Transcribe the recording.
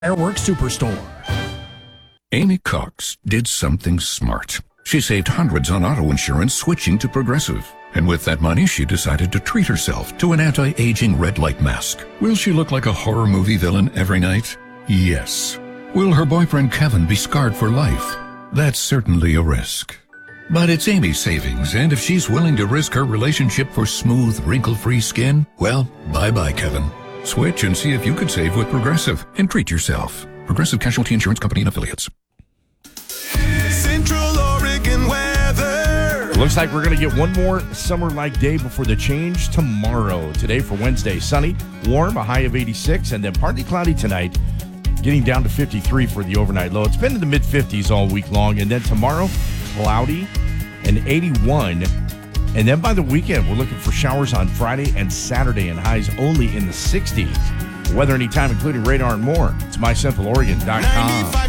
Fireworks Superstore. Amy Cox did something smart. She saved hundreds on auto insurance switching to Progressive. And with that money, she decided to treat herself to an anti-aging red light mask. Will she look like a horror movie villain every night? Yes. Will her boyfriend Kevin be scarred for life? That's certainly a risk. But it's Amy's savings, and if she's willing to risk her relationship for smooth, wrinkle-free skin, well, bye-bye, Kevin. Switch and see if you could save with Progressive and treat yourself. Progressive Casualty Insurance Company and Affiliates. Central Oregon weather. Looks like we're going to get one more summer-like day before the change tomorrow. Today for Wednesday, sunny, warm, a high of 86, and then partly cloudy tonight, getting down to 53 for the overnight low. It's been in the mid-50s all week long, and then tomorrow, cloudy and 81. And then by the weekend, we're looking for showers on Friday and Saturday and highs only in the 60s. Weather anytime, including radar and more. It's mycentraloregon.com.